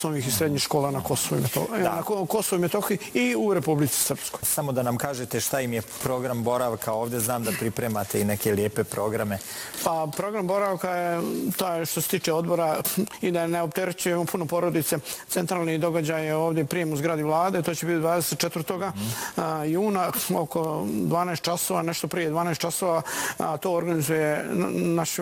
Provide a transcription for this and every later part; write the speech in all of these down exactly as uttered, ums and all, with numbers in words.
osnovnih i srednjih škola na Kosovu i Metohiji, na Kosovu i Metohiji i u Republici Srpskoj. Samo da nam kažete šta im je program boravka ovdje, znam da pripremate i neke lijepe programe. Pa program boravka je taj što se tiče odbora i da ne opterećujemo puno porodice. Centralni događaj je ovdje prijem u zgradi vlade, to će biti dvadeset četvrtog juna oko dvanaest časova, nešto prije dvanaest časova. To organizuje naš,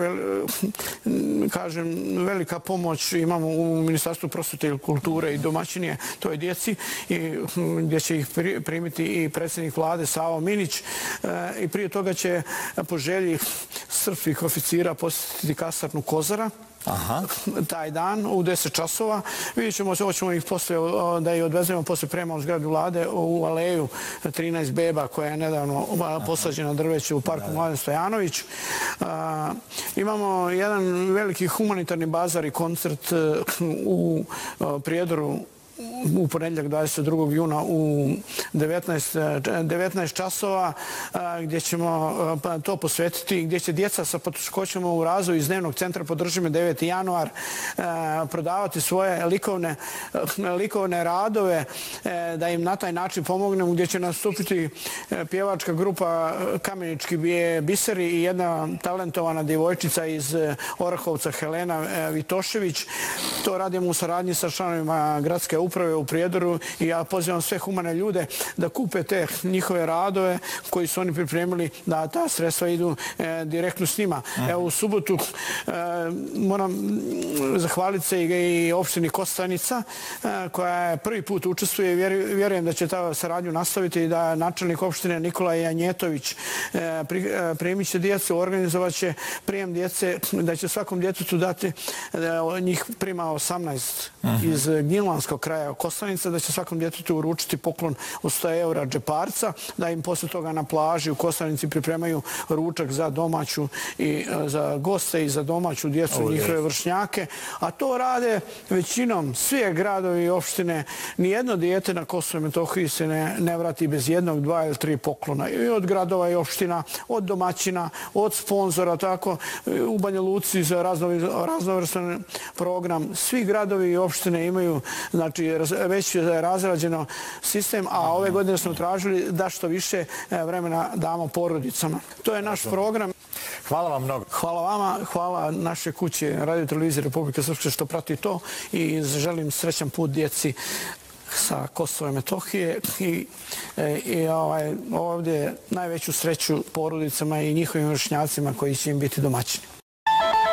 kažem, velika pomoć imamo u Ministarstvu prosvjete i kulture i domaćinije toj djeci, gdje će ih primiti i predsjednik vlade Savo Minić. I prije toga će po želji srpskih oficira posjetiti kasarnu Kozara. Taj dan u deset časova. Vidjet ćemo, hoćemo ih poslije, da ih odvezemo poslije prema u zgradu vlade u aleju trinaest beba koja je nedavno posađena drveće u parku Mladen Stojanović. Imamo jedan veliki humanitarni bazar i koncert u Prijedoru u ponedjeljak dvadeset drugog juna u devetnaest časova, gdje ćemo to posvetiti, gdje će djeca sa poteškoćama u razvoju iz dnevnog centra Podrži me deveti januar prodavati svoje likovne radove, da im na taj način pomognemo, gdje će nastupiti pjevačka grupa Kamenički biseri i jedna talentovana djevojčica iz Orahovca Helena Vitošević. To radimo u saradnji sa članovima gradske uprave u Prijedoru i ja pozivam sve humane ljude da kupe te njihove radove koji su oni pripremili, da ta sredstva idu direktno s njima. Evo u subotu moram zahvaliti se i opštini Kostajnica koja je prvi put učestvuje i vjerujem da će ta saradnju nastaviti i da načelnik opštine Nikola Janjetović primit će djecu, organizovat će prijem djece, da će svakom djetetu dati, njih prima osamnaest iz Gnjilanskog kraja Kostajnica, da će svakom djetetu uručiti poklon od sto eura džeparca, da im posle toga na plaži u Kostajnici pripremaju ručak za domaću i za goste i za domaću djecu, njihove vršnjake. A to rade većinom svi gradovi i opštine. Nijedno dijete na Kosovu i Metohiji se ne vrati bez jednog, dva ili tri poklona. I od gradova i opština, od domaćina, od sponzora, tako u Banja Luci za raznovrstan program. Svi gradovi i opštine imaju, znači, već je razrađeno sistem, a ove godine smo tražili da što više vremena damo porodicama. To je naš program. Hvala vam mnogo. Hvala vama, hvala naše kuće Radio Televizije Republike Srpske što prati to i želim srećan put djeci sa Kosova i Metohije i, i ovaj, ovdje najveću sreću porodicama i njihovim vršnjacima koji će im biti domaćini.